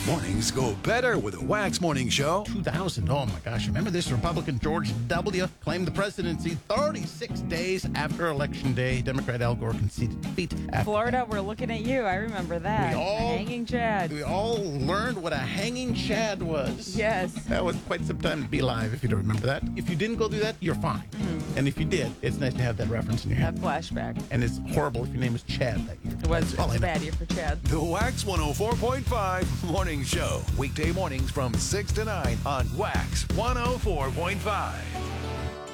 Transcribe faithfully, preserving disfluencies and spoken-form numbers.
Mornings go better with a Wax Morning Show. two thousand. Oh, my gosh. Remember this? Republican George W. claimed the presidency thirty-six days after Election Day. Democrat Al Gore conceded defeat. After Florida, we're looking at you. I remember that. We all- The hanging Chad. We all learned what a hanging Chad was. Yes. That was quite some time to be alive, if you don't remember that. If you didn't go through that, you're fine. Mm-hmm. And if you did, it's nice to have that reference in your That head. flashback. And it's horrible if your name is Chad that year. It was That's all I it's know. bad year for Chad. The Wax one oh four point five Morning Show. Weekday mornings from six to nine on Wax one oh four point five.